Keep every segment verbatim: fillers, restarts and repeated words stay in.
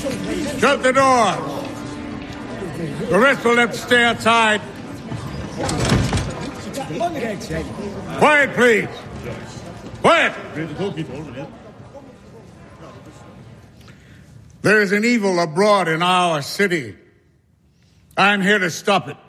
Shut the doors. The rest will have to stay outside. Quiet, please. Quiet. There is an evil abroad in our city. I'm here to stop it.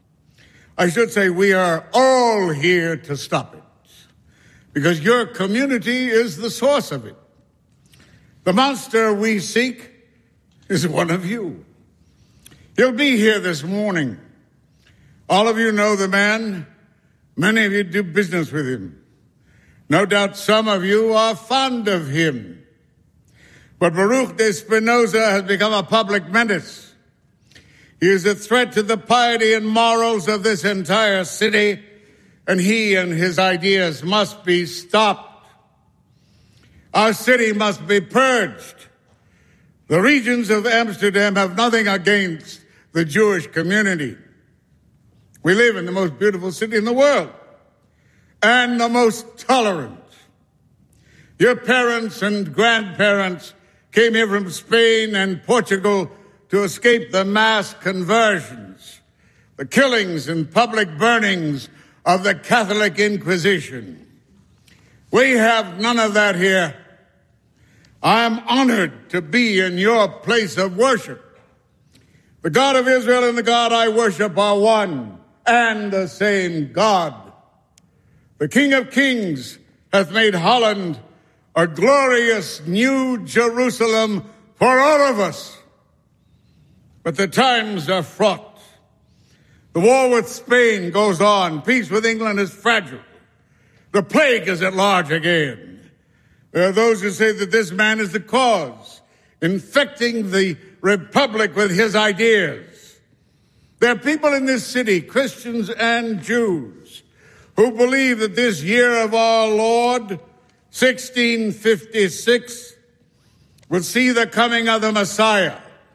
I should say we are all here to stop it, because your community is the source of it. The monster we seek is one of you. He'll be here this morning. All of you know the man. Many of you do business with him. No doubt some of you are fond of him. But Baruch de Spinoza has become a public menace. He is a threat to the piety and morals of this entire city, and he and his ideas must be stopped. Our city must be purged. The regions of Amsterdam have nothing against the Jewish community. We live in the most beautiful city in the world and the most tolerant. Your parents and grandparents came here from Spain and Portugal to escape the mass conversions, the killings and public burnings of the Catholic Inquisition. We have none of that here. I am honored to be in your place of worship. The God of Israel and the God I worship are one and the same God. The King of Kings hath made Holland a glorious new Jerusalem for all of us. But the times are fraught. The war with Spain goes on. Peace with England is fragile. The plague is at large again. There are those who say that this man is the cause, infecting the republic with his ideas. There are people in this city, Christians and Jews, who believe that this year of our Lord, sixteen fifty-six, will see the coming of the Messiah,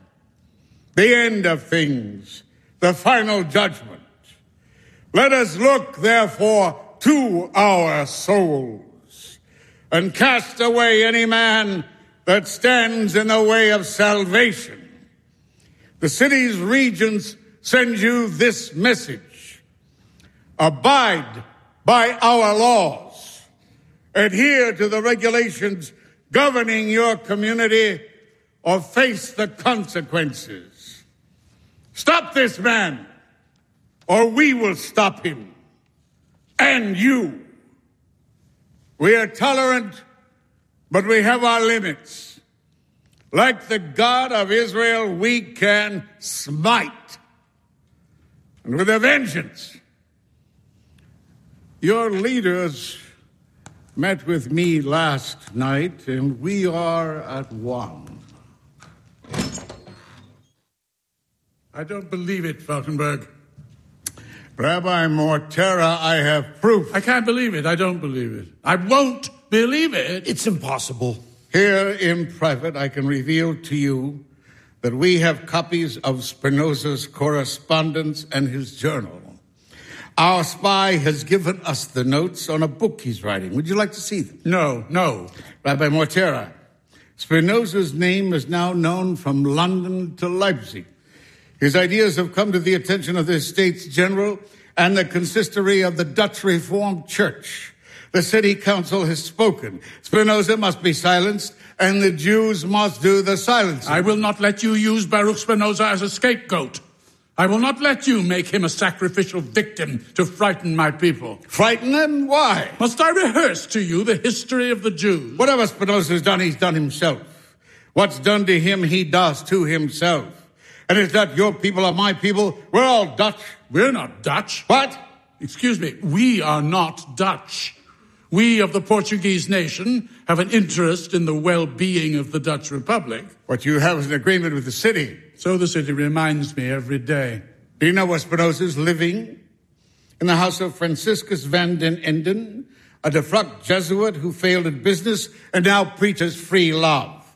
the end of things, the final judgment. Let us look, therefore, to our souls and cast away any man that stands in the way of salvation. The city's regents send you this message. Abide by our laws. Adhere to the regulations governing your community or face the consequences. Stop this man, or we will stop him. And you. We are tolerant, but we have our limits. Like the God of Israel, we can smite, and with a vengeance. Your leaders met with me last night, and we are at one. I don't believe it, Falkenberg. Rabbi Mortera, I have proof. I can't believe it. I don't believe it. I won't believe it. It's impossible. Here in private, I can reveal to you that we have copies of Spinoza's correspondence and his journal. Our spy has given us the notes on a book he's writing. Would you like to see them? No, no. Rabbi Mortera, Spinoza's name is now known from London to Leipzig. His ideas have come to the attention of the States General and the consistory of the Dutch Reformed Church. The city council has spoken. Spinoza must be silenced, and the Jews must do the silencing. I will not let you use Baruch Spinoza as a scapegoat. I will not let you make him a sacrificial victim to frighten my people. Frighten them? Why? Must I rehearse to you the history of the Jews? Whatever Spinoza's done, he's done himself. What's done to him, he does to himself. And is that your people or my people? We're all Dutch. We're not Dutch. What? Excuse me. We are not Dutch. We of the Portuguese nation have an interest in the well-being of the Dutch Republic. What you have is an agreement with the city. So the city reminds me every day. Do you know where Spinoza's living? In the house of Franciscus van den Enden, a defrocked Jesuit who failed in business and now preaches free love.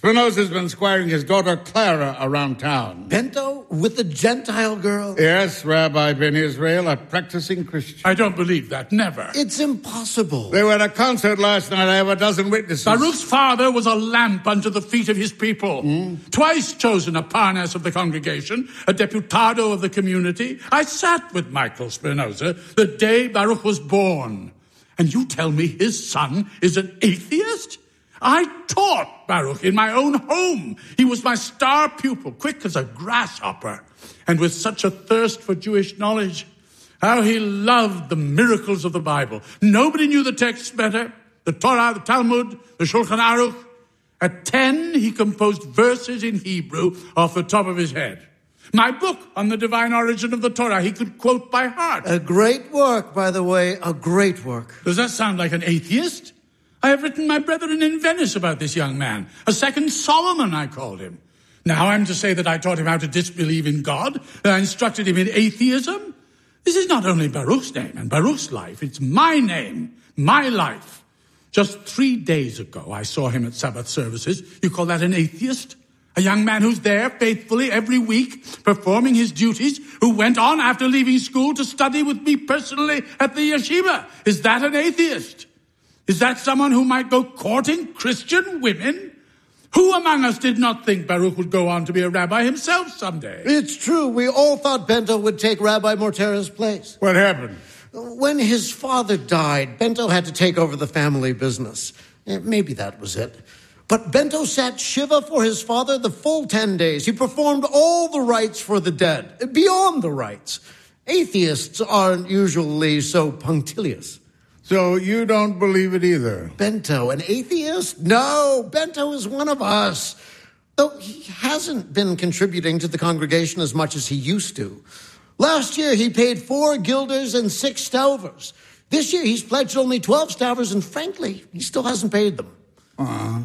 Spinoza's been squiring his daughter Clara around town. Bento? With the Gentile girl? Yes, Rabbi Ben Israel, a practicing Christian. I don't believe that. Never. It's impossible. They were at a concert last night. I have a dozen witnesses. Baruch's father was a lamp unto the feet of his people. Mm. Twice chosen a parnas of the congregation, a deputado of the community. I sat with Michael Spinoza the day Baruch was born. And you tell me his son is an atheist? I taught Baruch in my own home. He was my star pupil, quick as a grasshopper, and with such a thirst for Jewish knowledge. How he loved the miracles of the Bible. Nobody knew the texts better. The Torah, the Talmud, the Shulchan Aruch. At ten, he composed verses in Hebrew off the top of his head. My book on the divine origin of the Torah, he could quote by heart. A great work, by the way, a great work. Does that sound like an atheist? I have written my brethren in Venice about this young man. A second Solomon, I called him. Now I'm to say that I taught him how to disbelieve in God, that I instructed him in atheism? This is not only Baruch's name and Baruch's life, it's my name, my life. Just three days ago, I saw him at Sabbath services. You call that an atheist? A young man who's there faithfully every week, performing his duties, who went on after leaving school to study with me personally at the yeshiva. Is that an atheist? Is that someone who might go courting Christian women? Who among us did not think Baruch would go on to be a rabbi himself someday? It's true. We all thought Bento would take Rabbi Mortera's place. What happened? When his father died, Bento had to take over the family business. Eh, Maybe that was it. But Bento sat Shiva for his father the full ten days. He performed all the rites for the dead, beyond the rites. Atheists aren't usually so punctilious. So you don't believe it either? Bento, an atheist? No, Bento is one of us. Though he hasn't been contributing to the congregation as much as he used to. Last year, he paid four guilders and six stovers. This year, he's pledged only twelve stovers, and frankly, he still hasn't paid them. Uh-huh.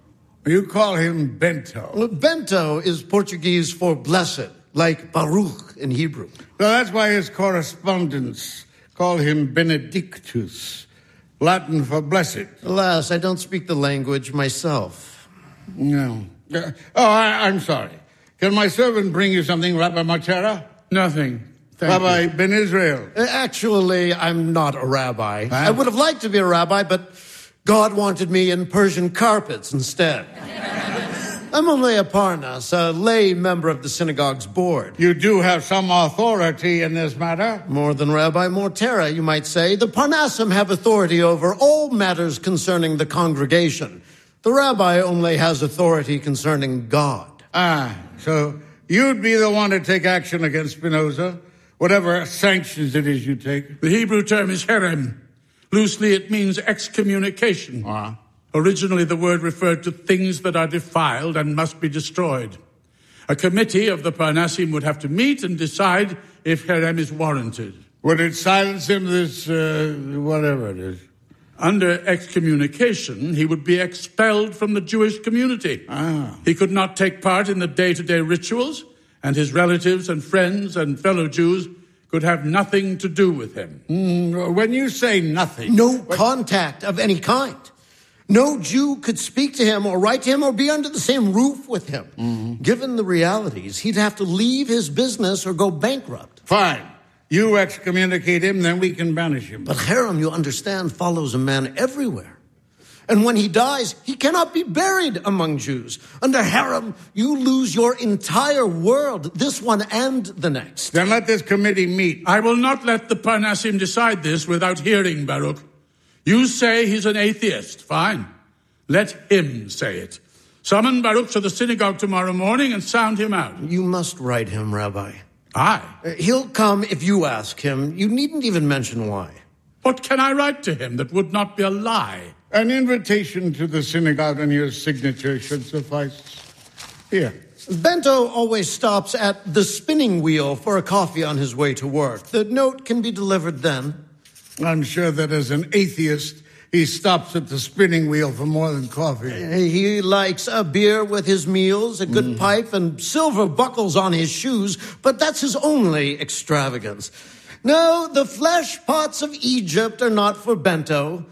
You call him Bento. Well, Bento is Portuguese for blessed, like Baruch in Hebrew. So that's why his correspondents call him Benedictus, Latin for blessed. Alas, I don't speak the language myself. No. Uh, oh, I, I'm sorry. Can my servant bring you something, Rabbi Mortera? Nothing. Thank Rabbi you. Ben Israel. Uh, Actually, I'm not a rabbi. Huh? I would have liked to be a rabbi, but God wanted me in Persian carpets instead. I'm only a parnas, a lay member of the synagogue's board. You do have some authority in this matter. More than Rabbi Mortera, you might say. The parnasim have authority over all matters concerning the congregation. The rabbi only has authority concerning God. Ah, so you'd be the one to take action against Spinoza, whatever sanctions it is you take. The Hebrew term is herem. Loosely, it means excommunication. Ah. Originally, the word referred to things that are defiled and must be destroyed. A committee of the Parnasim would have to meet and decide if herem is warranted. Would it silence him, this, uh, whatever it is? Under excommunication, he would be expelled from the Jewish community. Ah. He could not take part in the day-to-day rituals, and his relatives and friends and fellow Jews could have nothing to do with him. Mm, when you say nothing... No contact of any kind. No Jew could speak to him or write to him or be under the same roof with him. Mm-hmm. Given the realities, he'd have to leave his business or go bankrupt. Fine. You excommunicate him, then we can banish him. But herem, you understand, follows a man everywhere. And when he dies, he cannot be buried among Jews. Under herem, you lose your entire world, this one and the next. Then let this committee meet. I will not let the Parnasim decide this without hearing Baruch. You say he's an atheist. Fine. Let him say it. Summon Baruch to the synagogue tomorrow morning and sound him out. You must write him, Rabbi. I? Uh, he'll come if you ask him. You needn't even mention why. What can I write to him that would not be a lie? An invitation to the synagogue and your signature should suffice. Here. Bento always stops at the spinning wheel for a coffee on his way to work. The note can be delivered then. I'm sure that as an atheist, he stops at the spinning wheel for more than coffee. He likes a beer with his meals, a good mm. pipe, and silver buckles on his shoes, but that's his only extravagance. No, the flesh pots of Egypt are not for Bento.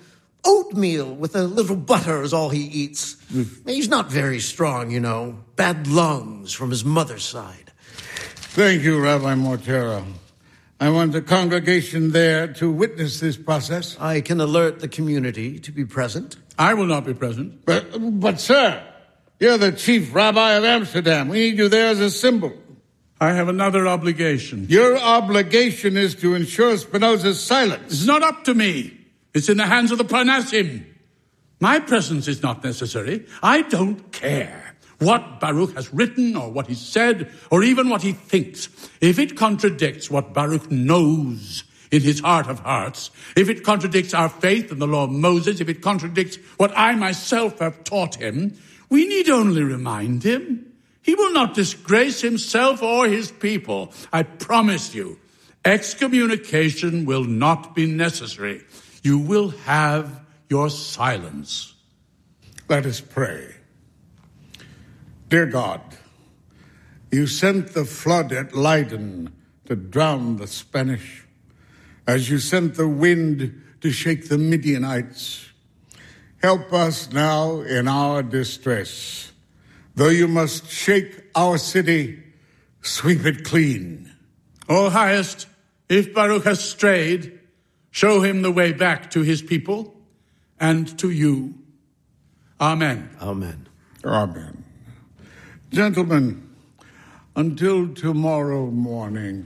Oatmeal with a little butter is all he eats. Mm. He's not very strong, you know. Bad lungs from his mother's side. Thank you, Rabbi Mortero. I want the congregation there to witness this process. I can alert the community to be present. I will not be present. But, but sir, you're the chief rabbi of Amsterdam. We need you there as a symbol. I have another obligation. Your obligation is to ensure Spinoza's silence. It's not up to me. It's in the hands of the Parnassim. My presence is not necessary. I don't care what Baruch has written or what he said or even what he thinks. If it contradicts what Baruch knows in his heart of hearts, if it contradicts our faith in the law of Moses, if it contradicts what I myself have taught him, we need only remind him. He will not disgrace himself or his people. I promise you, excommunication will not be necessary. You will have your silence. Let us pray. Dear God, you sent the flood at Leiden to drown the Spanish, as you sent the wind to shake the Midianites. Help us now in our distress. Though you must shake our city, sweep it clean. O highest, if Baruch has strayed, show him the way back to his people and to you. Amen. Amen. Amen. Gentlemen, until tomorrow morning.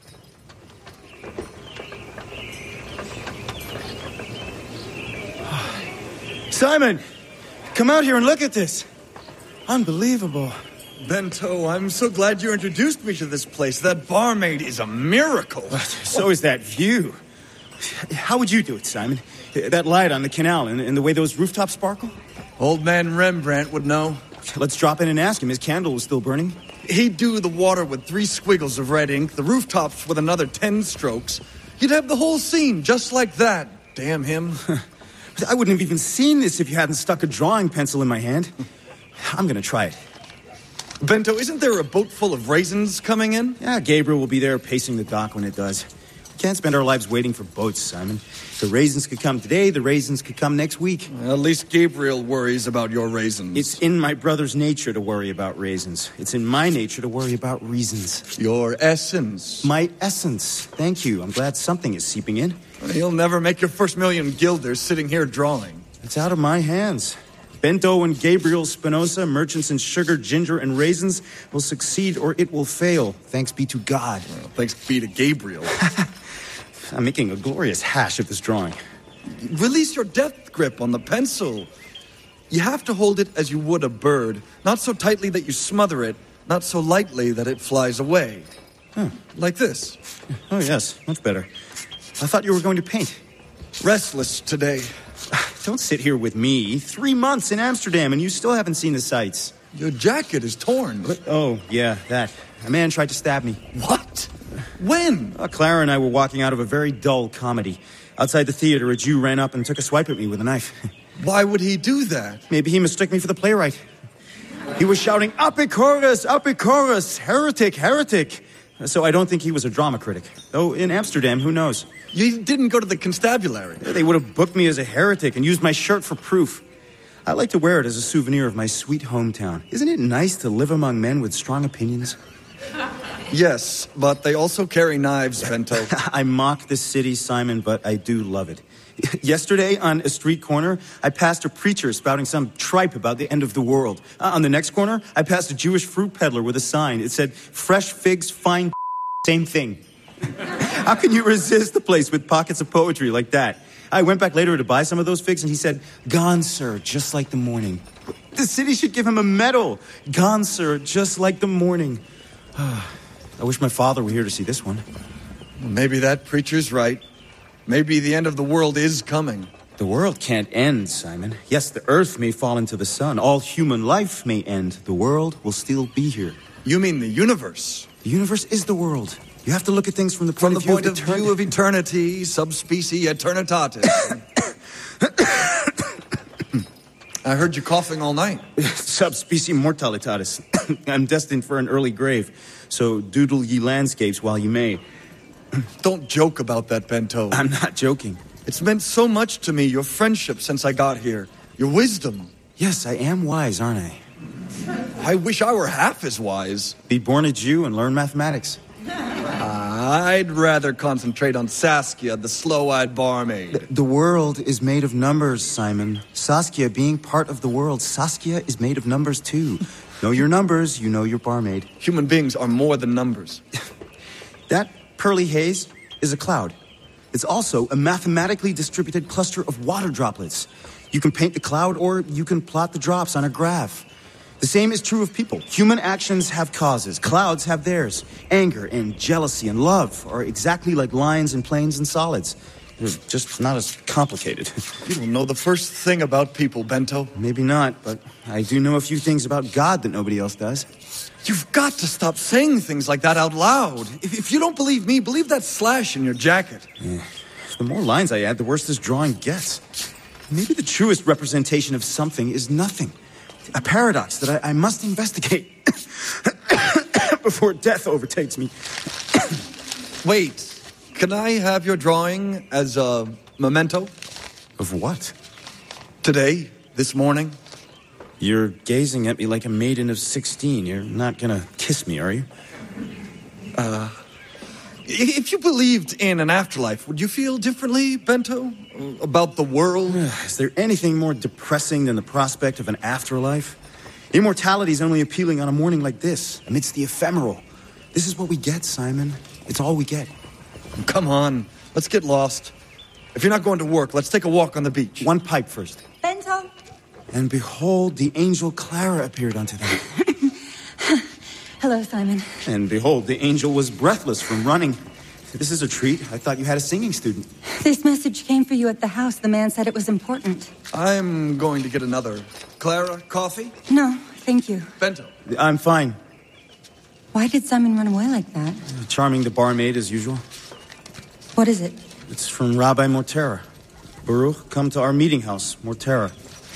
Simon, come out here and look at this. Unbelievable. Bento, I'm so glad you introduced me to this place. That barmaid is a miracle. So is that view. How would you do it, Simon? That light on the canal and, and the way those rooftops sparkle? Old man Rembrandt would know. Let's drop in and ask him. His candle was still burning. He'd do the water with three squiggles of red ink, the rooftops with another ten strokes. You'd have the whole scene just like that. Damn him. I wouldn't have even seen this if you hadn't stuck a drawing pencil in my hand. I'm going to try it. Bento, isn't there a boat full of raisins coming in? Yeah, Gabriel will be there pacing the dock when it does. We can't spend our lives waiting for boats, Simon. The raisins could come today, the raisins could come next week. Well, at least Gabriel worries about your raisins. It's in my brother's nature to worry about raisins. It's in my nature to worry about reasons. Your essence. My essence. Thank you. I'm glad something is seeping in. Well, you'll never make your first million guilders sitting here drawing. It's out of my hands. Bento and Gabriel Spinoza, merchants in sugar, ginger, and raisins, will succeed or it will fail. Thanks be to God. Well, thanks be to Gabriel. I'm making a glorious hash of this drawing. Release your death grip on the pencil. You have to hold it as you would a bird. Not so tightly that you smother it, not so lightly that it flies away. Huh. Like this. Oh, yes, much better. I thought you were going to paint. Restless today. Don't sit here with me. Three months in Amsterdam and you still haven't seen the sights. Your jacket is torn. What? Oh, yeah, that. A man tried to stab me. What? When? Uh, Clara and I were walking out of a very dull comedy. Outside the theater, a Jew ran up and took a swipe at me with a knife. Why would he do that? Maybe he mistook me for the playwright. He was shouting, Epicurus, Epicurus, heretic, heretic. So I don't think he was a drama critic. Though in Amsterdam, who knows? You didn't go to the constabulary. They would have booked me as a heretic and used my shirt for proof. I like to wear it as a souvenir of my sweet hometown. Isn't it nice to live among men with strong opinions? Yes, but they also carry knives, Bento. I mock this city, Simon, but I do love it. Yesterday, on a street corner, I passed a preacher spouting some tripe about the end of the world. Uh, on the next corner, I passed a Jewish fruit peddler with a sign. It said, fresh figs, fine same thing. How can you resist the place with pockets of poetry like that? I went back later to buy some of those figs, and he said, gone, sir, just like the morning. The city should give him a medal. Gone, sir, just like the morning. I wish my father were here to see this one. Maybe that preacher's right. Maybe the end of the world is coming. The world can't end, Simon. Yes, the earth may fall into the sun. All human life may end. The world will still be here. You mean the universe? The universe is the world. You have to look at things from the From point, the of, point view of view of eternity, subspecie eternitatis. I heard you coughing all night. Subspecie mortalitatis. I'm destined for an early grave, so doodle ye landscapes while you may. Don't joke about that, Bento. I'm not joking. It's meant so much to me, your friendship since I got here. Your wisdom. Yes, I am wise, aren't I? I wish I were half as wise. Be born a Jew and learn mathematics. I'd rather concentrate on Saskia, the slow-eyed barmaid. The world is made of numbers, Simon. Saskia being part of the world, Saskia is made of numbers too. Know your numbers, you know your barmaid. Human beings are more than numbers. That pearly haze is a cloud. It's also a mathematically distributed cluster of water droplets. You can paint the cloud or you can plot the drops on a graph. The same is true of people. Human actions have causes. Clouds have theirs. Anger and jealousy and love are exactly like lines and planes and solids. They're just not as complicated. You don't know the first thing about people, Bento. Maybe not, but I do know a few things about God that nobody else does. You've got to stop saying things like that out loud. If, if you don't believe me, believe that slash in your jacket. Yeah. The more lines I add, the worse this drawing gets. Maybe the truest representation of something is nothing. A paradox that I, I must investigate before death overtakes me. Wait, can I have your drawing as a memento? Of what? Today, this morning. You're gazing at me like a maiden of sixteen. You're not gonna kiss me, are you? Uh, if you believed in an afterlife, would you feel differently, Bento? About the world? Is there anything more depressing than the prospect of an afterlife? Immortality is only appealing on a morning like this, amidst the ephemeral. This is what we get, Simon. It's all we get. Come on, let's get lost. If you're not going to work, let's take a walk on the beach. One pipe first. Bento. And behold, the angel Clara appeared unto them. Hello, Simon. And behold, the angel was breathless from running. This is a treat. I thought you had a singing student. This message came for you at the house. The man said it was important. I'm going to get another. Clara, coffee? No, thank you. Bento. I'm fine. Why did Simon run away like that? Charming the barmaid as usual. What is it? It's from Rabbi Mortera. Baruch, come to our meeting house, Mortera.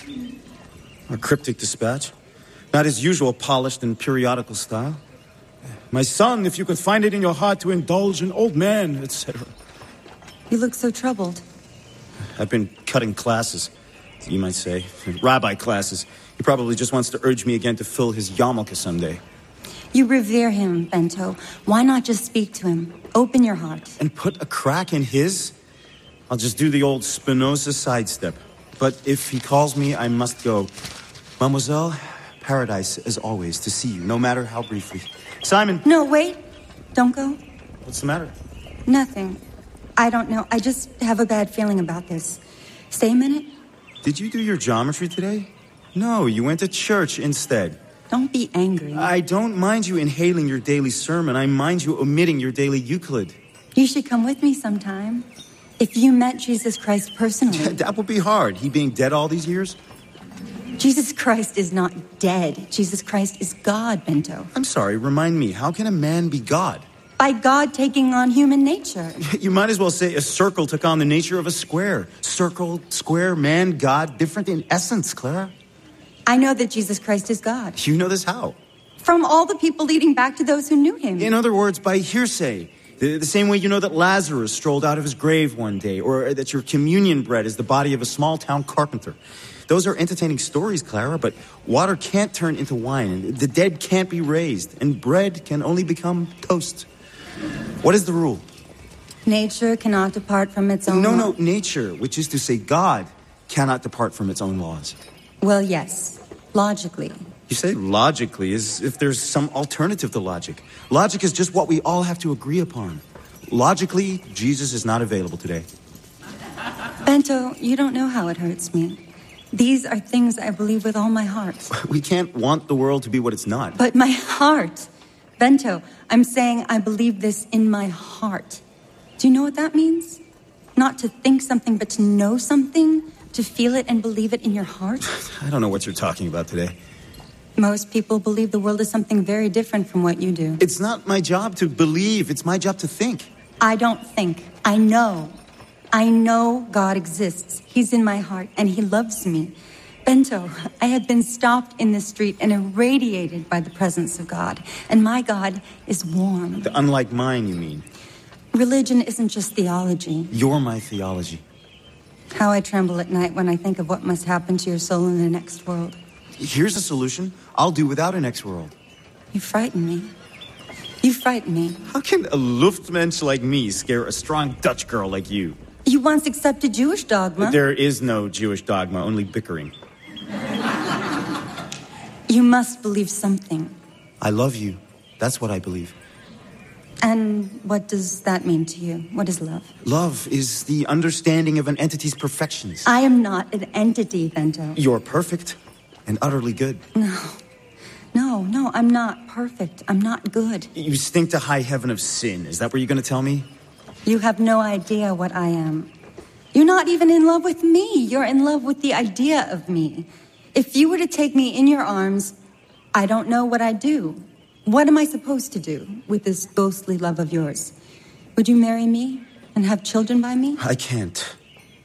A cryptic dispatch. Not his usual polished and periodical style. My son, if you could find it in your heart to indulge an old man, et cetera. You look so troubled. I've been cutting classes, you might say. Rabbi classes. He probably just wants to urge me again to fill his yarmulke someday. You revere him, Bento. Why not just speak to him? Open your heart. And put a crack in his? I'll just do the old Spinoza sidestep. But if he calls me, I must go. Mademoiselle, paradise, as always, to see you, no matter how briefly. Simon! No, wait. Don't go. What's the matter? Nothing. I don't know. I just have a bad feeling about this. Stay a minute. Did you do your geometry today? No, you went to church instead. Don't be angry. I don't mind you inhaling your daily sermon. I mind you omitting your daily Euclid. You should come with me sometime. If you met Jesus Christ personally. That would be hard, he being dead all these years. Jesus Christ is not dead. Jesus Christ is God, Bento. I'm sorry, remind me, how can a man be God? By God taking on human nature. You might as well say a circle took on the nature of a square. Circle, square, man, God, different in essence, Clara. I know that Jesus Christ is God. You know this how? From all the people leading back to those who knew him. In other words, by hearsay. The, the same way you know that Lazarus strolled out of his grave one day, or that your communion bread is the body of a small-town carpenter. Those are entertaining stories, Clara, but water can't turn into wine, and the dead can't be raised, and bread can only become toast. What is the rule? Nature cannot depart from its own No, law. no, nature, which is to say God, cannot depart from its own laws. Well, yes, logically. You say logically, as if there's some alternative to logic. Logic is just what we all have to agree upon. Logically, Jesus is not available today. Bento, you don't know how it hurts me. These are things I believe with all my heart. We can't want the world to be what it's not. But my heart. Bento, I'm saying I believe this in my heart. Do you know what that means? Not to think something, but to know something, to feel it and believe it in your heart. I don't know what you're talking about today. Most people believe the world is something very different from what you do. It's not my job to believe. It's my job to think. I don't think. I know. I know God exists. He's in my heart, and he loves me. Bento, I have been stopped in the street and irradiated by the presence of God. And my God is warm. The unlike mine, you mean? Religion isn't just theology. You're my theology. How I tremble at night when I think of what must happen to your soul in the next world. Here's a solution. I'll do without a next world. You frighten me. You frighten me. How can a Luftmensch like me scare a strong Dutch girl like you? You once accepted Jewish dogma. There is no Jewish dogma, only bickering. You must believe something. I love you. That's what I believe. And what does that mean to you? What is love? Love is the understanding of an entity's perfections. I am not an entity, Bento. You're perfect and utterly good. No. No, no, I'm not perfect. I'm not good. You stink to high heaven of sin. Is that what you're going to tell me? You have no idea what I am. You're not even in love with me. You're in love with the idea of me. If you were to take me in your arms, I don't know what I'd do. What am I supposed to do with this ghostly love of yours? Would you marry me and have children by me? I can't.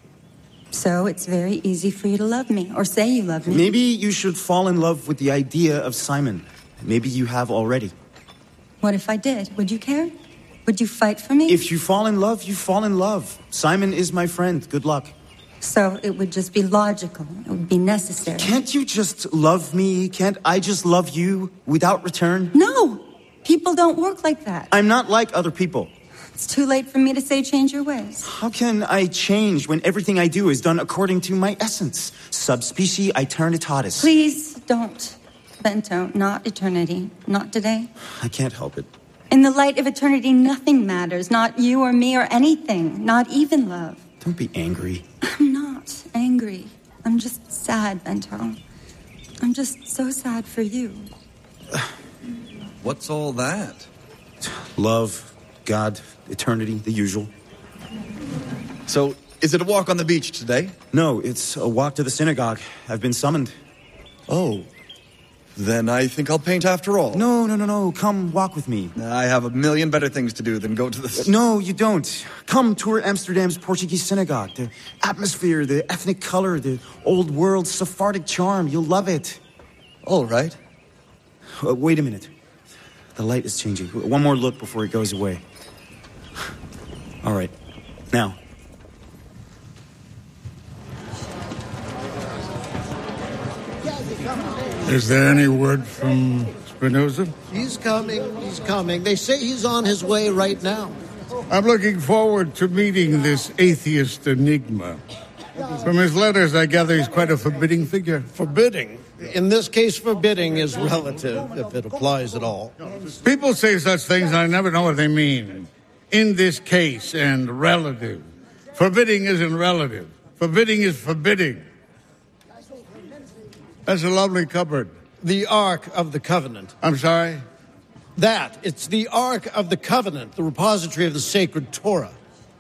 So it's very easy for you to love me, or say you love me. Maybe you should fall in love with the idea of Simon. Maybe you have already. What if I did? Would you care? Would you fight for me? If you fall in love, you fall in love. Simon is my friend. Good luck. So it would just be logical. It would be necessary. Can't you just love me? Can't I just love you without return? No! People don't work like that. I'm not like other people. It's too late for me to say change your ways. How can I change when everything I do is done according to my essence? Subspecie aeternitatis. Please don't, Bento. Not eternity. Not today. I can't help it. In the light of eternity, nothing matters. Not you or me or anything. Not even love. Don't be angry. I'm not angry. I'm just sad, Bento. I'm just so sad for you. What's all that? Love, God, eternity, the usual. So, is it a walk on the beach today? No, it's a walk to the synagogue. I've been summoned. Oh. Then I think I'll paint after all. No, no, no, no. Come walk with me. I have a million better things to do than go to the... No, you don't. Come tour Amsterdam's Portuguese synagogue. The atmosphere, the ethnic color, the old world Sephardic charm. You'll love it. All right. Uh, wait a minute. The light is changing. One more look before it goes away. All right. Now. Is there any word from Spinoza? He's coming. He's coming. They say he's on his way right now. I'm looking forward to meeting this atheist enigma. From his letters, I gather he's quite a forbidding figure. Forbidding? In this case, forbidding is relative, if it applies at all. People say such things, and I never know what they mean. In this case and relative. Forbidding isn't relative. Forbidding is forbidding. That's a lovely cupboard. The Ark of the Covenant. I'm sorry? That. It's the Ark of the Covenant, the repository of the sacred Torah.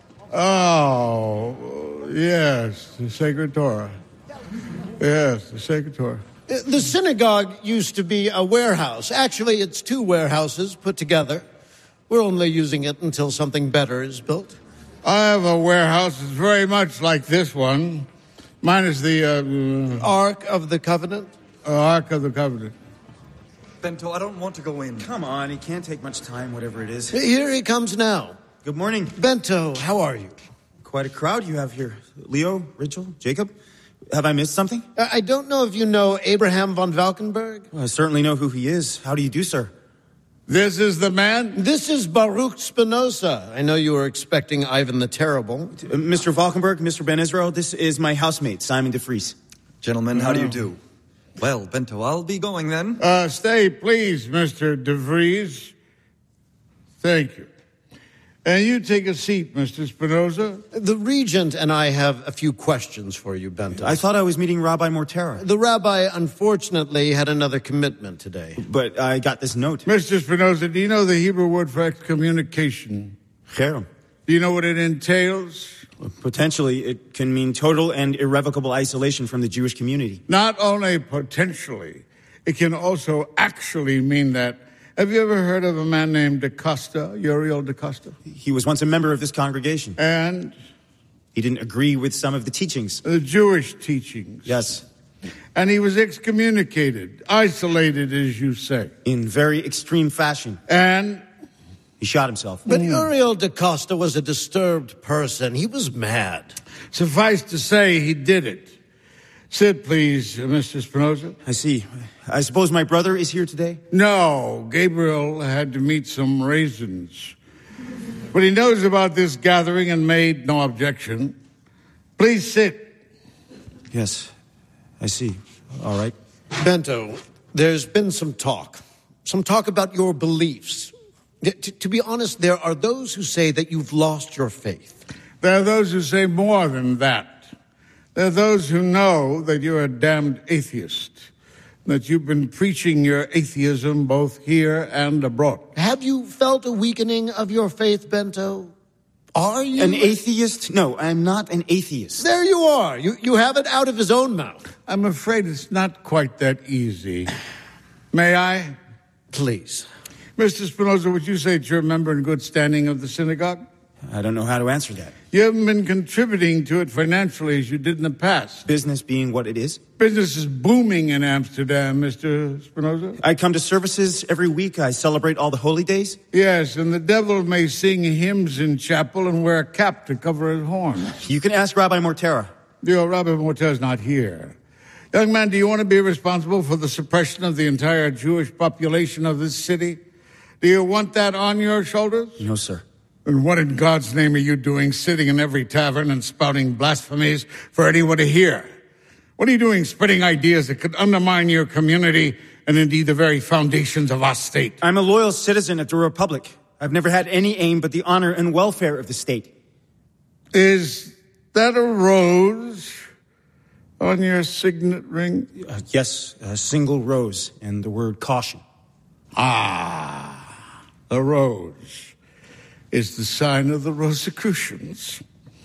Oh, yes, the sacred Torah. Yes, the sacred Torah. The synagogue used to be a warehouse. Actually, it's two warehouses put together. We're only using it until something better is built. I have a warehouse that's very much like this one. Mine is the uh, Ark of the Covenant? Uh, Ark of the Covenant. Bento, I don't want to go in. Come on, it can't take much time, whatever it is. Here he comes now. Good morning. Bento, how are you? Quite a crowd you have here. Leo, Rachel, Jacob. Have I missed something? I don't know if you know Abraham von Valkenburg. Well, I certainly know who he is. How do you do, sir? This is the man? This is Baruch Spinoza. I know you were expecting Ivan the Terrible. Uh, Mister Valkenburg, Mister Ben Israel, this is my housemate, Simon de Vries. Gentlemen, how do you do? Well, Bento, I'll be going then. Uh, stay, please, Mister de Vries. Thank you. And you take a seat, Mister Spinoza. The regent and I have a few questions for you, Bento. I thought I was meeting Rabbi Mortera. The rabbi, unfortunately, had another commitment today. But I got this note. Mister Spinoza, do you know the Hebrew word for excommunication? Cherem. Do you know what it entails? Potentially, it can mean total and irrevocable isolation from the Jewish community. Not only potentially, it can also actually mean that. Have you ever heard of a man named DaCosta, Uriel DaCosta? He was once a member of this congregation. And? He didn't agree with some of the teachings. The Jewish teachings. Yes. And he was excommunicated, isolated, as you say. In very extreme fashion. And? He shot himself. But Uriel DaCosta was a disturbed person. He was mad. Suffice to say, he did it. Sit, please, uh, Mister Spinoza. I see. I suppose my brother is here today? No, Gabriel had to meet some raisins. But he knows about this gathering and made no objection. Please sit. Yes, I see. All right. Bento, there's been some talk. Some talk about your beliefs. To, to be honest, there are those who say that you've lost your faith. There are those who say more than that. There are those who know that you're a damned atheist, that you've been preaching your atheism both here and abroad. Have you felt a weakening of your faith, Bento? Are you... An atheist? No, I'm not an atheist. There you are. You, you have it out of his own mouth. I'm afraid it's not quite that easy. May I? Please. Mister Spinoza, would you say that you're a member in good standing of the synagogue? I don't know how to answer that. You haven't been contributing to it financially as you did in the past. Business being what it is? Business is booming in Amsterdam, Mister Spinoza. I come to services every week. I celebrate all the holy days. Yes, and the devil may sing hymns in chapel and wear a cap to cover his horns. You can ask Rabbi Mortera. Your Rabbi Mortera's not here. Young man, do you want to be responsible for the suppression of the entire Jewish population of this city? Do you want that on your shoulders? No, sir. And what in God's name are you doing sitting in every tavern and spouting blasphemies for anyone to hear? What are you doing spreading ideas that could undermine your community and indeed the very foundations of our state? I'm a loyal citizen of the Republic. I've never had any aim but the honor and welfare of the state. Is that a rose on your signet ring? Uh, yes, a single rose and the word caution. Ah, a rose is the sign of the Rosicrucians,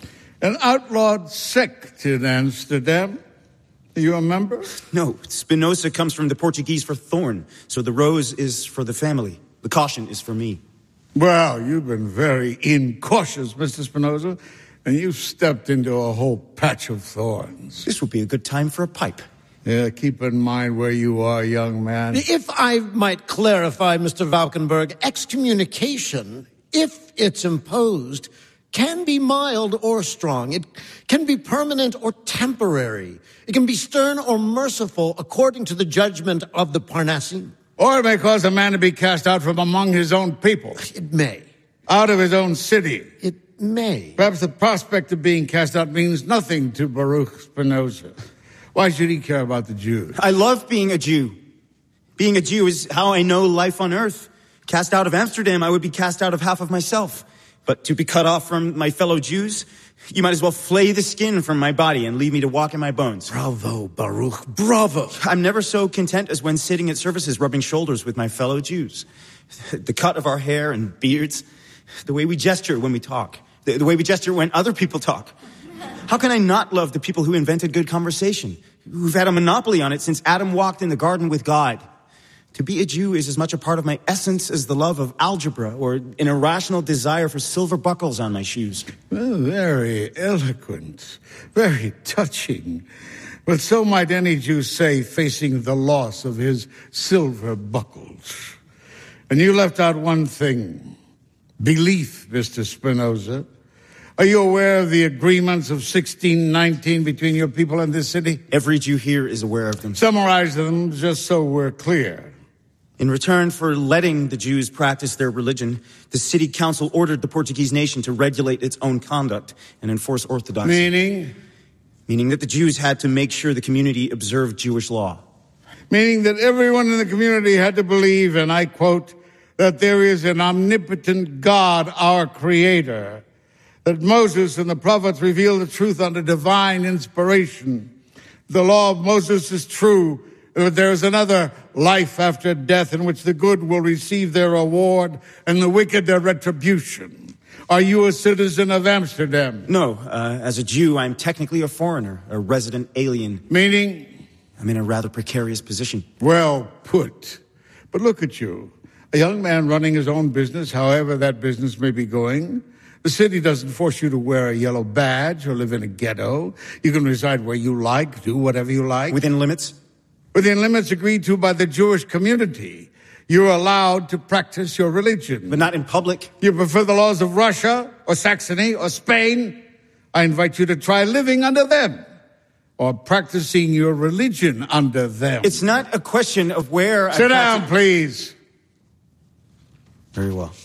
an outlawed sect in Amsterdam. Are you a member? No, Spinoza comes from the Portuguese for thorn, so the rose is for the family. The caution is for me. Well, you've been very incautious, Mister Spinoza, and you've stepped into a whole patch of thorns. This would be a good time for a pipe. Yeah, keep in mind where you are, young man. If I might clarify, Mister Valkenburg, excommunication, if it's imposed, can be mild or strong. It can be permanent or temporary. It can be stern or merciful according to the judgment of the Parnassim. Or it may cause a man to be cast out from among his own people. It may. Out of his own city. It may. Perhaps the prospect of being cast out means nothing to Baruch Spinoza. Why should he care about the Jews? I love being a Jew. Being a Jew is how I know life on earth. Cast out of Amsterdam, I would be cast out of half of myself. But to be cut off from my fellow Jews, you might as well flay the skin from my body and leave me to walk in my bones. Bravo, Baruch, bravo. I'm never so content as when sitting at services rubbing shoulders with my fellow Jews. The cut of our hair and beards, the way we gesture when we talk, the, the way we gesture when other people talk. How can I not love the people who invented good conversation, who've had a monopoly on it since Adam walked in the garden with God? To be a Jew is as much a part of my essence as the love of algebra or an irrational desire for silver buckles on my shoes. Well, very eloquent, very touching. But so might any Jew say facing the loss of his silver buckles. And you left out one thing. Belief, Mister Spinoza. Are you aware of the agreements of sixteen nineteen between your people and this city? Every Jew here is aware of them. Summarize them just so we're clear. In return for letting the Jews practice their religion, the city council ordered the Portuguese nation to regulate its own conduct and enforce orthodoxy. Meaning? Meaning that the Jews had to make sure the community observed Jewish law. Meaning that everyone in the community had to believe, and I quote, that there is an omnipotent God, our Creator, that Moses and the prophets reveal the truth under divine inspiration. The law of Moses is true. There is another life after death in which the good will receive their reward and the wicked their retribution. Are you a citizen of Amsterdam? No, uh, as a Jew, I'm technically a foreigner, a resident alien. Meaning? I'm in a rather precarious position. Well put. But look at you, a young man running his own business, however that business may be going. The city doesn't force you to wear a yellow badge or live in a ghetto. You can reside where you like, do whatever you like. Within limits? Within limits agreed to by the Jewish community. You're allowed to practice your religion. But not in public. You prefer the laws of Russia or Saxony or Spain? I invite you to try living under them or practicing your religion under them. It's not a question of where Sit I down, please. Very well.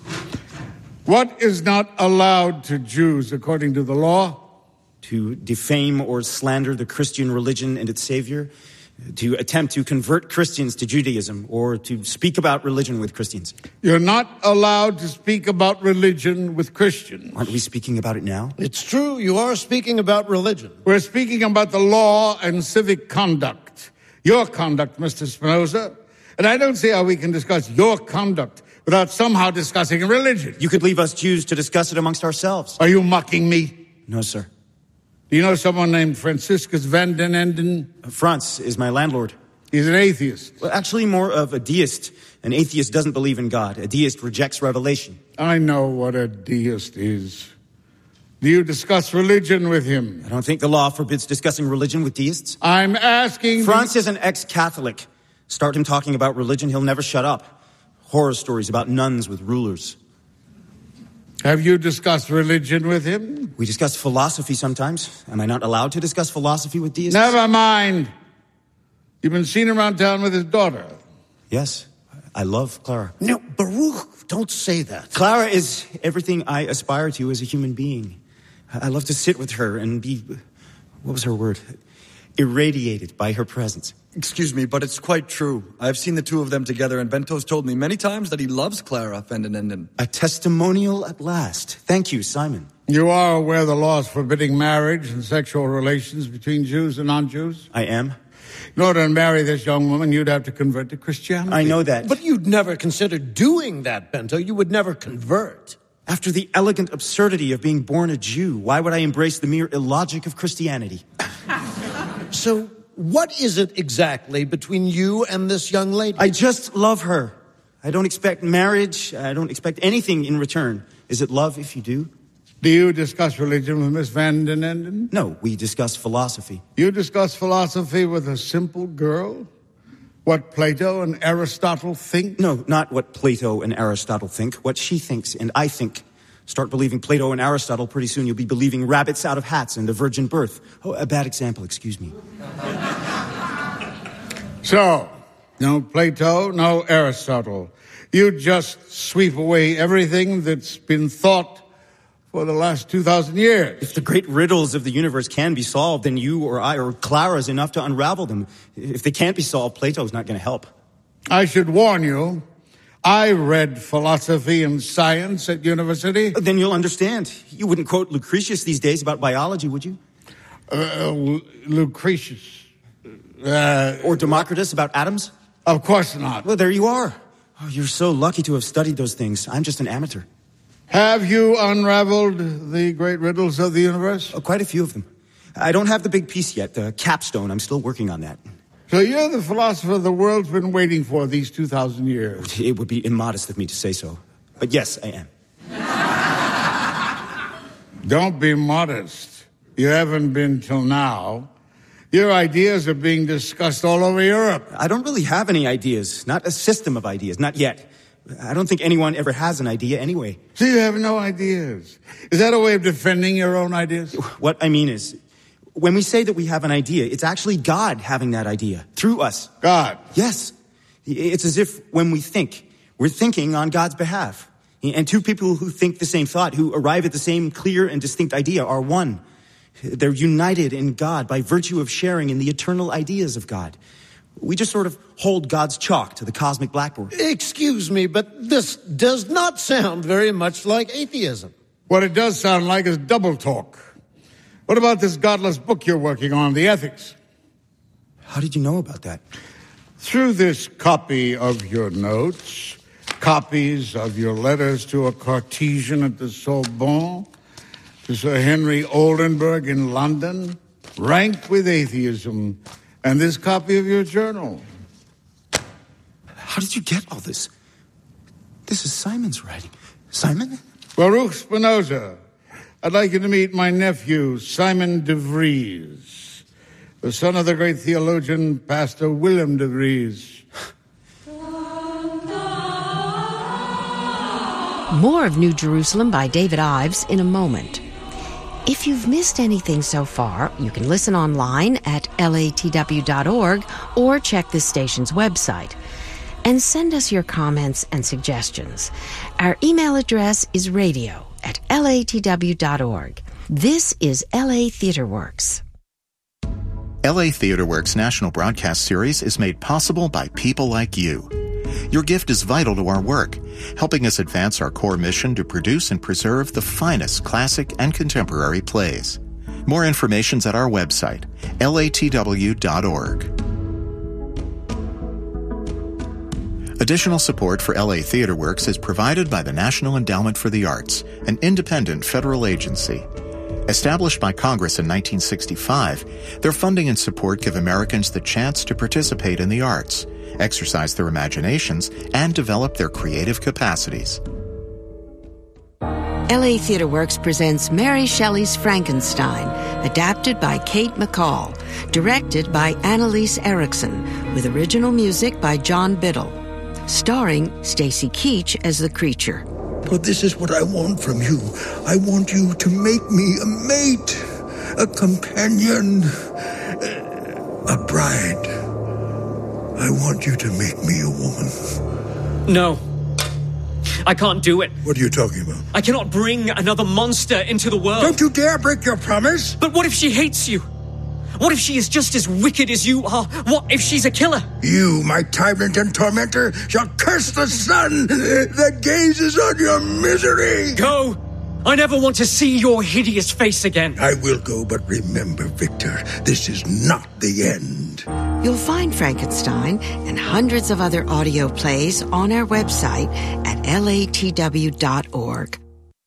What is not allowed to Jews according to the law? To defame or slander the Christian religion and its Savior, to attempt to convert Christians to Judaism, or to speak about religion with Christians. You're not allowed to speak about religion with Christians. Aren't we speaking about it now? It's true, you are speaking about religion. We're speaking about the law and civic conduct. Your conduct, Mister Spinoza. And I don't see how we can discuss your conduct without somehow discussing religion. You could leave us Jews to discuss it amongst ourselves. Are you mocking me? No, sir. Do you know someone named Franciscus van den Enden? Franz is my landlord. He's an atheist. Well, actually more of a deist. An atheist doesn't believe in God. A deist rejects revelation. I know what a deist is. Do you discuss religion with him? I don't think the law forbids discussing religion with deists. I'm asking... Franz the... is an ex-Catholic. Start him talking about religion, he'll never shut up. Horror stories about nuns with rulers. Have you discussed religion with him? We discuss philosophy sometimes. Am I not allowed to discuss philosophy with deists? Never mind. You've been seen around town with his daughter. Yes, I love Clara. No, Baruch, don't say that. Clara is everything I aspire to as a human being. I love to sit with her and be, what was her word? Irradiated by her presence. Excuse me, but it's quite true. I've seen the two of them together, and Bento's told me many times that he loves Clara van den Enden. A testimonial at last. Thank you, Simon. You are aware of the laws forbidding marriage and sexual relations between Jews and non-Jews? I am. In order to marry this young woman, you'd have to convert to Christianity. I know that. But you'd never consider doing that, Bento. You would never convert. After the elegant absurdity of being born a Jew, why would I embrace the mere illogic of Christianity? So, what is it exactly between you and this young lady? I just love her. I don't expect marriage. I don't expect anything in return. Is it love if you do? Do you discuss religion with Miss Van den Enden? No, we discuss philosophy. You discuss philosophy with a simple girl? What Plato and Aristotle think? No, not what Plato and Aristotle think. What she thinks and I think. Start believing Plato and Aristotle, pretty soon you'll be believing rabbits out of hats and the virgin birth. Oh, a bad example, excuse me. So, no Plato, no Aristotle. You just sweep away everything that's been thought for the last two thousand years. If the great riddles of the universe can be solved, then you or I or Clara is enough to unravel them. If they can't be solved, Plato's not going to help. I should warn you, I read philosophy and science at university. Then you'll understand. You wouldn't quote Lucretius these days about biology, would you? Uh, Lucretius. Uh, or Democritus about atoms? Of course not. Well, there you are. Oh, you're so lucky to have studied those things. I'm just an amateur. Have you unraveled the great riddles of the universe? Oh, quite a few of them. I don't have the big piece yet, the capstone. I'm still working on that. So you're the philosopher the world's been waiting for these two thousand years. It would be immodest of me to say so. But yes, I am. Don't be modest. You haven't been till now. Your ideas are being discussed all over Europe. I don't really have any ideas. Not a system of ideas. Not yet. I don't think anyone ever has an idea anyway. So you have no ideas. Is that a way of defending your own ideas? What I mean is, when we say that we have an idea, it's actually God having that idea through us. God? Yes. It's as if when we think, we're thinking on God's behalf. And two people who think the same thought, who arrive at the same clear and distinct idea, are one. They're united in God by virtue of sharing in the eternal ideas of God. We just sort of hold God's chalk to the cosmic blackboard. Excuse me, but this does not sound very much like atheism. What it does sound like is double talk. What about this godless book you're working on, The Ethics? How did you know about that? Through this copy of your notes, copies of your letters to a Cartesian at the Sorbonne, to Sir Henry Oldenburg in London, ranked with atheism, and this copy of your journal. How did you get all this? This is Simon's writing. Simon? Baruch Spinoza, I'd like you to meet my nephew, Simon de Vries, the son of the great theologian, Pastor Willem de Vries. More of New Jerusalem by David Ives in a moment. If you've missed anything so far, you can listen online at L A T W dot org or check this station's website. And send us your comments and suggestions. Our email address is radio at L A T W dot org. This is L A Theatre Works. L A Theatre Works National Broadcast Series is made possible by people like you. Your gift is vital to our work, helping us advance our core mission to produce and preserve the finest classic and contemporary plays. More information's at our website, L A T W dot org. Additional support for L A Theatre Works is provided by the National Endowment for the Arts, an independent federal agency. Established by Congress in nineteen sixty-five, their funding and support give Americans the chance to participate in the arts, exercise their imaginations, and develop their creative capacities. L A Theatre Works presents Mary Shelley's Frankenstein, adapted by Kate McCall, directed by Annalise Erickson, with original music by John Biddle, starring Stacy Keach as the creature. But this is what I want from you. I want you to make me a mate, a companion, a bride. I want you to make me a woman. No. I can't do it. What are you talking about? I cannot bring another monster into the world. Don't you dare break your promise. But what if she hates you? What if she is just as wicked as you are? What if she's a killer? You, my tyrant and tormentor, shall curse the sun that gazes on your misery. Go! I never want to see your hideous face again. I will go, but remember, Victor, this is not the end. You'll find Frankenstein and hundreds of other audio plays on our website at L A T W dot org.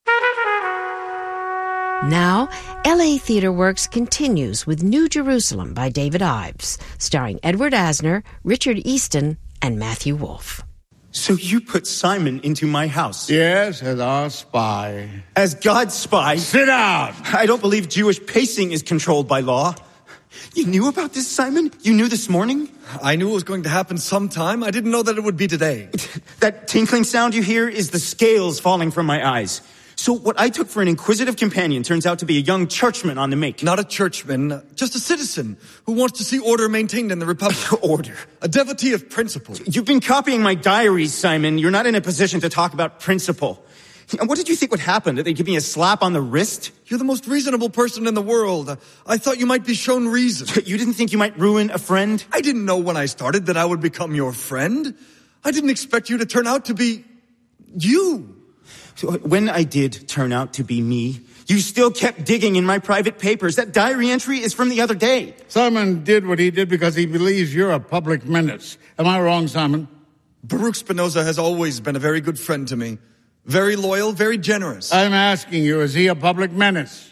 Now, L A Theatre Works continues with New Jerusalem by David Ives, starring Edward Asner, Richard Easton, and Matthew Wolfe. So you put Simon into my house? Yes, as our spy. As God's spy? Sit down! I don't believe Jewish pacing is controlled by law. You knew about this, Simon? You knew this morning? I knew it was going to happen sometime. I didn't know that it would be today. That tinkling sound you hear is the scales falling from my eyes. So what I took for an inquisitive companion turns out to be a young churchman on the make. Not a churchman, just a citizen who wants to see order maintained in the Republic. Order? A devotee of principle. You've been copying my diaries, Simon. You're not in a position to talk about principle. And what did you think would happen? Did they give me a slap on the wrist? You're the most reasonable person in the world. I thought you might be shown reason. You didn't think you might ruin a friend? I didn't know when I started that I would become your friend. I didn't expect you to turn out to be you. So when I did turn out to be me, you still kept digging in my private papers. That diary entry is from the other day. Simon did what he did because he believes you're a public menace. Am I wrong, Simon? Baruch Spinoza has always been a very good friend to me. Very loyal, very generous. I'm asking you, is he a public menace?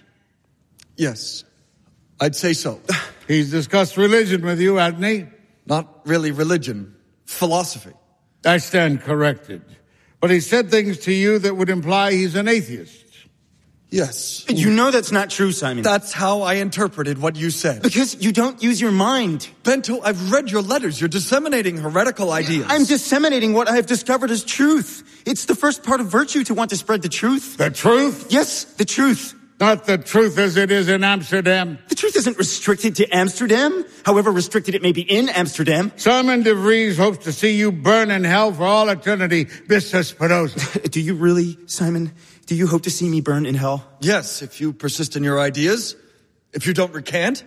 Yes, I'd say so. He's discussed religion with you, hasn't he? Not really religion, philosophy. I stand corrected. But he said things to you that would imply he's an atheist. Yes. You know that's not true, Simon. That's how I interpreted what you said. Because you don't use your mind. Bento, I've read your letters. You're disseminating heretical ideas. I'm disseminating what I have discovered as truth. It's the first part of virtue to want to spread the truth. The truth? Yes, the truth. Not the truth as it is in Amsterdam. The truth isn't restricted to Amsterdam, however restricted it may be in Amsterdam. Simon de Vries hopes to see you burn in hell for all eternity, Mister Spinoza. Do you really, Simon? Do you hope to see me burn in hell? Yes, if you persist in your ideas. If you don't recant.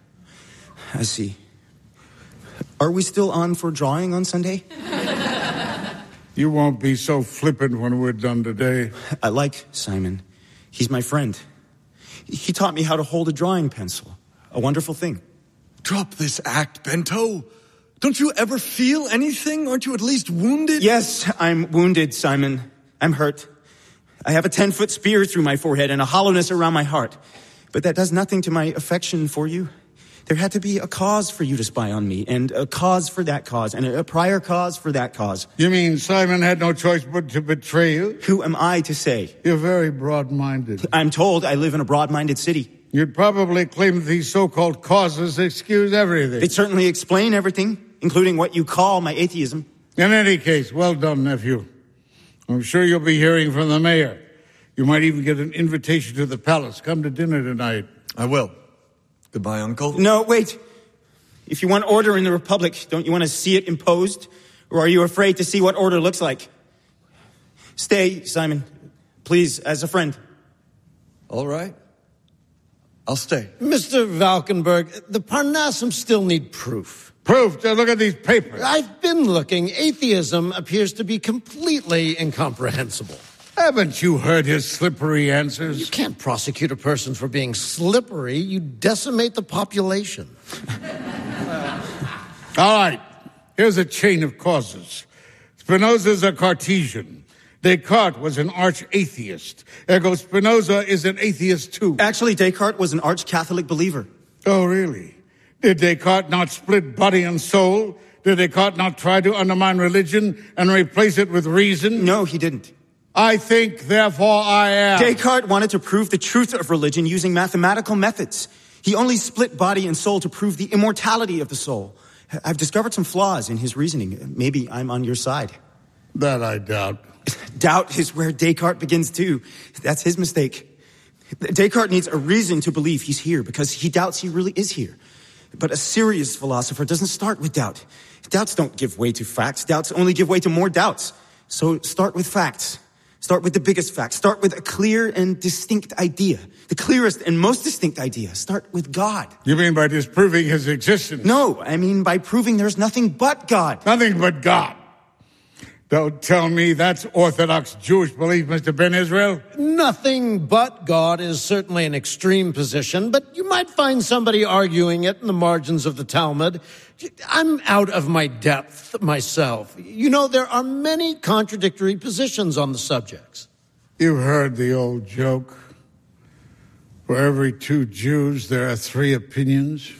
I see. Are we still on for drawing on Sunday? You won't be so flippant when we're done today. I like Simon. He's my friend. He taught me how to hold a drawing pencil. A wonderful thing. Drop this act, Bento. Don't you ever feel anything? Aren't you at least wounded? Yes, I'm wounded, Simon. I'm hurt. I have a ten-foot spear through my forehead and a hollowness around my heart. But that does nothing to my affection for you. There had to be a cause for you to spy on me, and a cause for that cause, and a prior cause for that cause. You mean Simon had no choice but to betray you? Who am I to say? You're very broad-minded. I'm told I live in a broad-minded city. You'd probably claim that these so-called causes excuse everything. They certainly explain everything, including what you call my atheism. In any case, well done, nephew. I'm sure you'll be hearing from the mayor. You might even get an invitation to the palace. Come to dinner tonight. I will. Goodbye, Uncle. No, wait. If you want order in the Republic, don't you want to see it imposed? Or are you afraid to see what order looks like? Stay, Simon. Please, as a friend. All right. I'll stay. Mister Valkenburg, the Parnassum still need proof. Proof? Just look at these papers. I've been looking. Atheism appears to be completely incomprehensible. Haven't you heard his slippery answers? You can't prosecute a person for being slippery. You decimate the population. All right. Here's a chain of causes. Spinoza's a Cartesian. Descartes was an arch-atheist. Ergo Spinoza is an atheist too. Actually, Descartes was an arch-Catholic believer. Oh, really? Did Descartes not split body and soul? Did Descartes not try to undermine religion and replace it with reason? No, he didn't. I think, therefore I am. Descartes wanted to prove the truth of religion using mathematical methods. He only split body and soul to prove the immortality of the soul. I've discovered some flaws in his reasoning. Maybe I'm on your side. That I doubt. Doubt is where Descartes begins too. That's his mistake. Descartes needs a reason to believe he's here because he doubts he really is here. But a serious philosopher doesn't start with doubt. Doubts don't give way to facts. Doubts only give way to more doubts. So start with facts. Start with the biggest fact. Start with a clear and distinct idea. The clearest and most distinct idea. Start with God. You mean by disproving his existence? No, I mean by proving there's nothing but God. Nothing but God. Don't tell me that's Orthodox Jewish belief, Mister Ben Israel. Nothing but God is certainly an extreme position, but you might find somebody arguing it in the margins of the Talmud. I'm out of my depth myself. You know, there are many contradictory positions on the subjects. You've heard the old joke. For every two Jews, there are three opinions.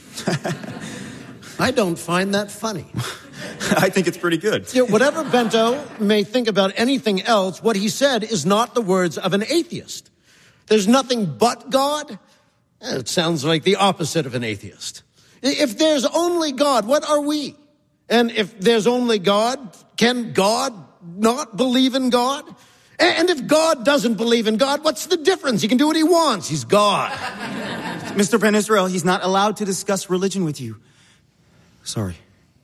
I don't find that funny. I think it's pretty good. You know, whatever Bento may think about anything else, what he said is not the words of an atheist. There's nothing but God? It sounds like the opposite of an atheist. If there's only God, what are we? And if there's only God, can God not believe in God? And if God doesn't believe in God, what's the difference? He can do what he wants. He's God. Mister Ben Israel, he's not allowed to discuss religion with you. Sorry.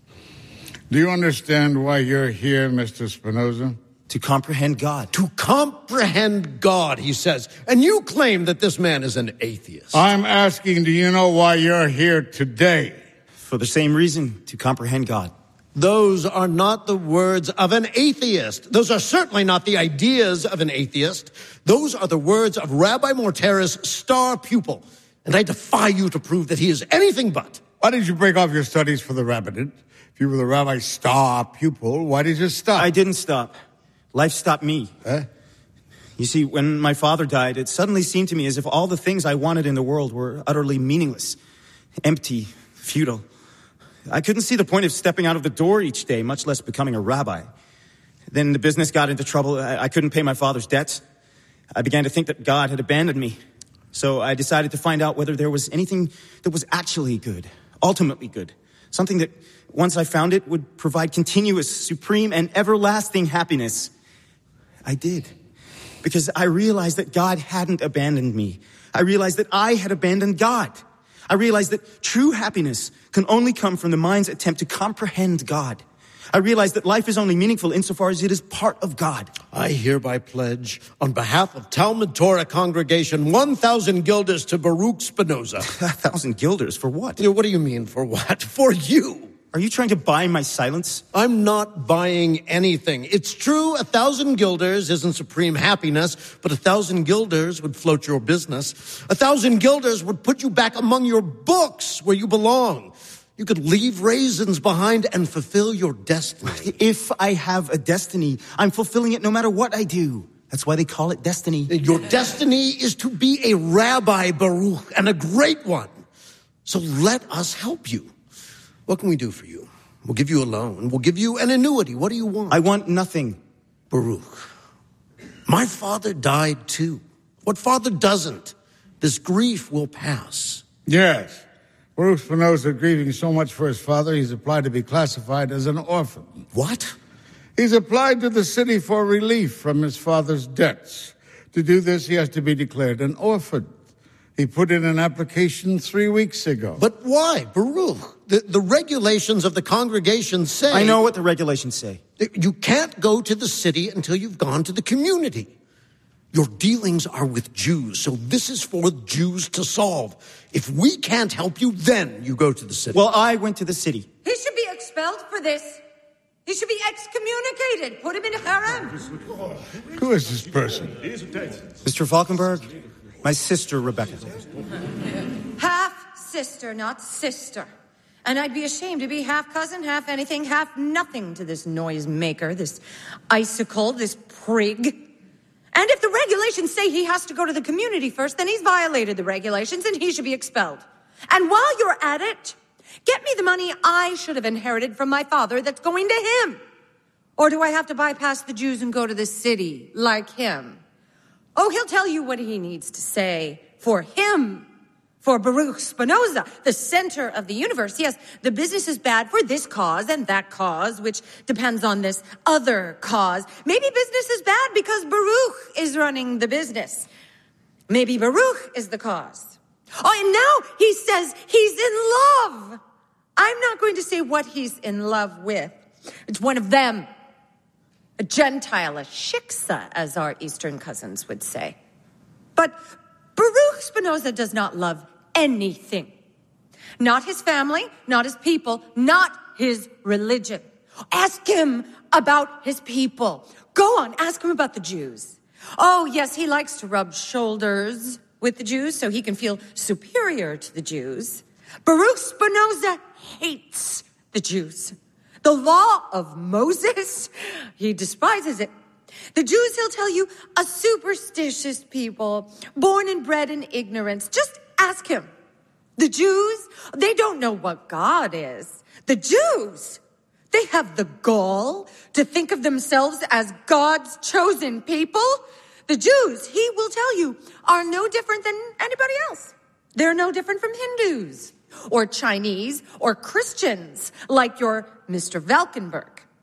Do you understand why you're here, Mister Spinoza? To comprehend God. To comprehend God, he says. And you claim that this man is an atheist. I'm asking, do you know why you're here today? For the same reason, to comprehend God. Those are not the words of an atheist. Those are certainly not the ideas of an atheist. Those are the words of Rabbi Mortera's star pupil. And I defy you to prove that he is anything but. Why did you break off your studies for the rabbinate? If you were the rabbi's star pupil, why did you stop? I didn't stop. Life stopped me. Huh? You see, when my father died, it suddenly seemed to me as if all the things I wanted in the world were utterly meaningless, empty, futile. I couldn't see the point of stepping out of the door each day, much less becoming a rabbi. Then the business got into trouble. I, I couldn't pay my father's debts. I began to think that God had abandoned me. So I decided to find out whether there was anything that was actually good, ultimately good. Something that, once I found it, would provide continuous, supreme, and everlasting happiness. I did. Because I realized that God hadn't abandoned me. I realized that I had abandoned God. I realized that true happiness can only come from the mind's attempt to comprehend God. I realized that life is only meaningful insofar as it is part of God. I hereby pledge, on behalf of Talmud Torah congregation, one thousand guilders to Baruch Spinoza. A thousand guilders? For what? What do you mean, for what? For you. Are you trying to buy my silence? I'm not buying anything. It's true, a thousand guilders isn't supreme happiness, but a thousand guilders would float your business. A thousand guilders would put you back among your books where you belong. You could leave raisins behind and fulfill your destiny. If I have a destiny, I'm fulfilling it no matter what I do. That's why they call it destiny. Your destiny is to be a rabbi, Baruch, and a great one. So let us help you. What can we do for you? We'll give you a loan. We'll give you an annuity. What do you want? I want nothing. Baruch, my father died too. What father doesn't? This grief will pass. Yes. Baruch Spinoza grieving so much for his father, he's applied to be classified as an orphan. What? He's applied to the city for relief from his father's debts, To do this, he has to be declared an orphan. He put in an application three weeks ago. But why, Baruch? The, the regulations of the congregation say... I know what the regulations say. You can't go to the city until you've gone to the community. Your dealings are with Jews, so this is for Jews to solve. If we can't help you, then you go to the city. Well, I went to the city. He should be expelled for this. He should be excommunicated. Put him in a harem. Who is this person? Mister Falkenberg, my sister, Rebecca. Half-sister, not sister. And I'd be ashamed to be half-cousin, half-anything, half-nothing to this noisemaker, this icicle, this prig. And if the regulations say he has to go to the community first, then he's violated the regulations and he should be expelled. And while you're at it, get me the money I should have inherited from my father that's going to him. Or do I have to bypass the Jews and go to the city like him? Oh, he'll tell you what he needs to say for him. For Baruch Spinoza, the center of the universe. Yes, the business is bad for this cause and that cause, which depends on this other cause. Maybe business is bad because Baruch is running the business. Maybe Baruch is the cause. Oh, and now he says he's in love. I'm not going to say what he's in love with. It's one of them. A Gentile, a shiksa, as our Eastern cousins would say. But Baruch Spinoza does not love anything. Not his family, not his people, not his religion. Ask him about his people. Go on, ask him about the Jews. Oh, yes, he likes to rub shoulders with the Jews so he can feel superior to the Jews. Baruch Spinoza hates the Jews. The law of Moses, he despises it. The Jews, he'll tell you, a superstitious people, born and bred in ignorance. Just ask him. The Jews, they don't know what God is. The Jews, they have the gall to think of themselves as God's chosen people. The Jews, he will tell you, are no different than anybody else. They're no different from Hindus or Chinese or Christians like your Mister Valkenburg.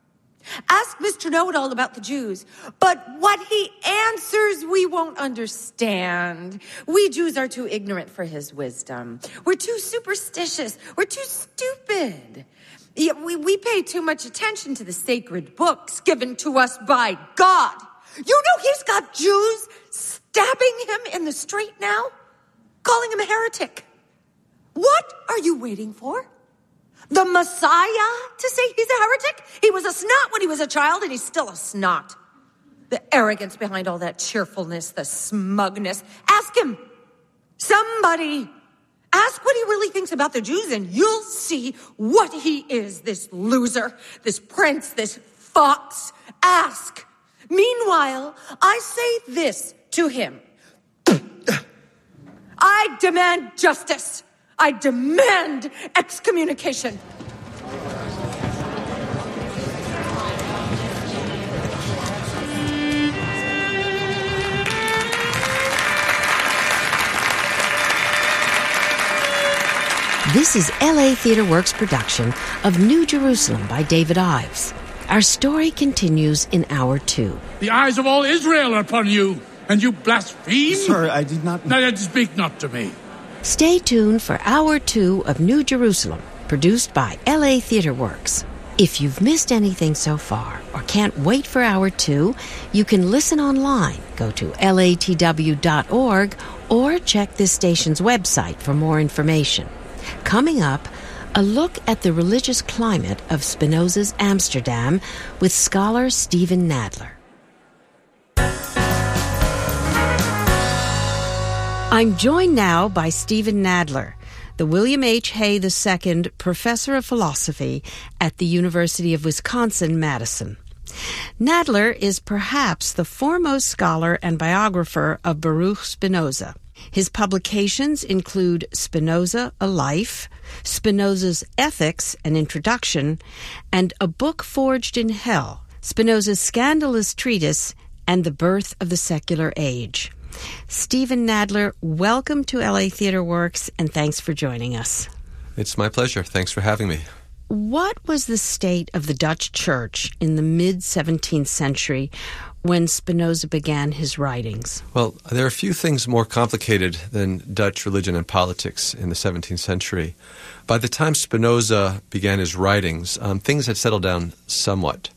Ask Mister Know-It-All about the Jews, but what he answers we won't understand. We Jews are too ignorant for his wisdom. We're too superstitious. We're too stupid. Yet we, we pay too much attention to the sacred books given to us by God. You know he's got Jews stabbing him in the street now, calling him a heretic. What are you waiting for? The Messiah to say he's a heretic? He was a snot when he was a child, and he's still a snot. The arrogance behind all that cheerfulness, the smugness. Ask him. Somebody. Ask what he really thinks about the Jews, and you'll see what he is, this loser, this prince, this fox. Ask. Meanwhile, I say this to him. I demand justice. I demand excommunication. This is L A Theatre Works' production of New Jerusalem by David Ives. Our story continues in Hour Two. The eyes of all Israel are upon you, and you blaspheme? Sir, I did not... No, speak not to me. Stay tuned for Hour Two of New Jerusalem, produced by L A Theatre Works. If you've missed anything so far or can't wait for Hour Two, you can listen online. Go to L A T W dot org or check this station's website for more information. Coming up, a look at the religious climate of Spinoza's Amsterdam with scholar Stephen Nadler. I'm joined now by Stephen Nadler, the William H. Hay the Second Professor of Philosophy at the University of Wisconsin-Madison. Nadler is perhaps the foremost scholar and biographer of Baruch Spinoza. His publications include Spinoza, A Life, Spinoza's Ethics, An Introduction, and A Book Forged in Hell, Spinoza's Scandalous Treatise, and The Birth of the Secular Age. Stephen Nadler, welcome to L A Theatre Works, and thanks for joining us. It's my pleasure. Thanks for having me. What was the state of the Dutch Church in the mid-seventeenth century when Spinoza began his writings? Well, there are a few things more complicated than Dutch religion and politics in the seventeenth century. By the time Spinoza began his writings, um, things had settled down somewhat.